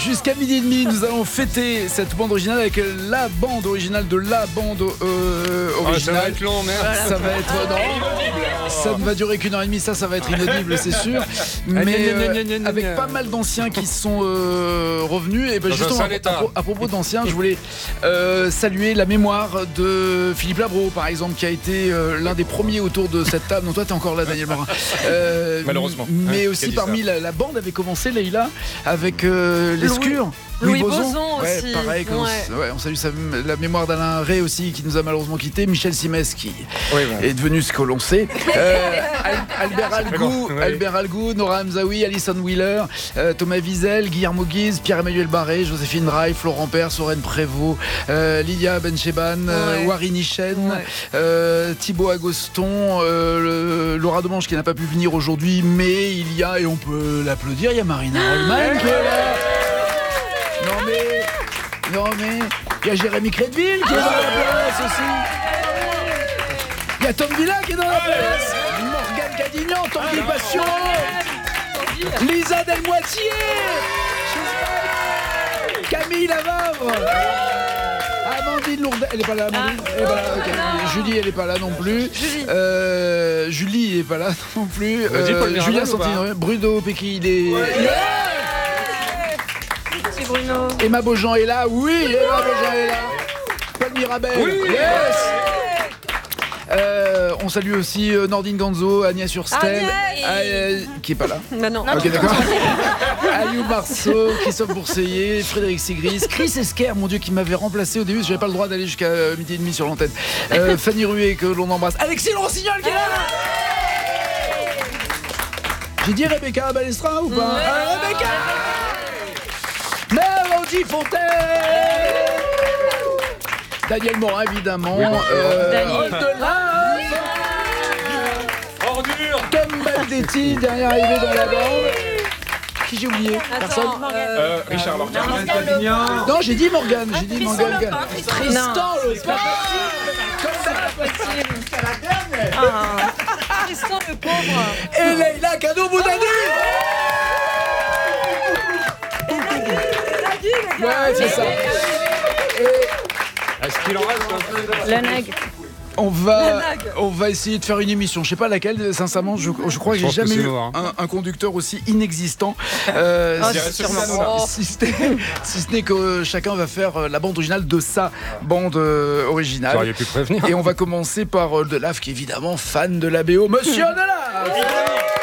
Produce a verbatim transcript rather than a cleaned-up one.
jusqu'à midi et demi, nous allons fêter cette bande originale avec la bande originale de la bande euh, originale. Ah, ça va être long, merde. Voilà. Ça va être non, ça ne va durer qu'une heure et demie, ça, ça va être inaudible, c'est sûr. Mais euh, avec pas mal d'anciens qui sont euh, revenus. Et ben justement, à, à propos d'anciens, je voulais euh, saluer la mémoire de Philippe Labro, par exemple, qui a été euh, l'un des premiers autour de cette table. Non, toi, t'es encore là, Daniel Morin. Euh, Malheureusement. Mais hein, aussi parmi la, la bande avait commencé Leïla avec euh, les Scurs. Louis, Louis Boson, Boson ouais, aussi. Pareil, ouais. On, ouais, on salue sa, la mémoire d'Alain Ray aussi, qui nous a malheureusement quitté. Michel Simès, qui oui, bon. est devenu ce que l'on sait. Euh, Albert Algou, oui. Albert Algou, Nora Hamzaoui, Alison Wheeler, euh, Thomas Wiesel, Guillermo Guise, Pierre-Emmanuel Barré, Joséphine Draille, Florent Père, Soren Prévost, euh, Lilia Bencheban, ouais. euh, Wari Nichen, ouais. euh, Thibaut Agoston, euh, Laura Demange qui n'a pas pu venir aujourd'hui, mais il y a, et on peut l'applaudir, il y a Marina Rollman qui est là. Non mais, non mais, il y a Jérémy Crédville qui est dans la place aussi. Il y a Tom Villa qui est dans la place. Morgane Cadignan, Tanguy Passion, Lisa Delmoitier, Camille Lavavre, Amandine Lourdes. Elle est pas là, Amandine. Elle est pas là. Okay. Julie, elle est pas là non plus. Julie, euh, Julie est pas là non plus. Euh, Julien Santino, Bruno Péqui, il est. Ouais. Yeah. Bruno. Emma Beaujean est là, oui, Emma Beaujean est là. Paul Mirabel, oui. Yes. Euh, on salue aussi euh, Nordine Ganzo, Agnès Hurstel, euh, qui est pas là. Bah non. Ok, d'accord. Aliou Marceau, Christophe Bourseiller, Frédéric Sigris, Chris Esquer, mon Dieu, qui m'avait remplacé au début, j'avais pas le droit d'aller jusqu'à midi et demi sur l'antenne. Euh, Fanny Ruet, que l'on embrasse. Alexis Rossignol qui est là. J'ai dit Rebecca Balestra ou pas? Ouais. euh, Rebecca. Mélodie Fontaine, Daniel Morin évidemment, oui, euh, Daniel. Ordure, Tom Baldetti, dernier arrivé dans la bande. Qui j'ai oublié? Personne. Euh, euh, Richard Morgan. Non, j'ai dit Morgane, j'ai dit Morgane. Tristan Le C'est pas possible. C'est la dernière. Tristan le pauvre. Et Leïla Kado Boudadi. Ouais, c'est ça. Est-ce qu'il en reste un peu? La nag. On va, on va essayer de faire une émission. Je sais pas laquelle, sincèrement, je, je crois que j'ai jamais eu un, un conducteur aussi inexistant. Euh, oh, si, si, si, si ce n'est que chacun va faire la bande originale de sa bande originale. Vous auriez pu prévenir. Et on va commencer par Delaf, qui est évidemment fan de la B O. Monsieur Delaf.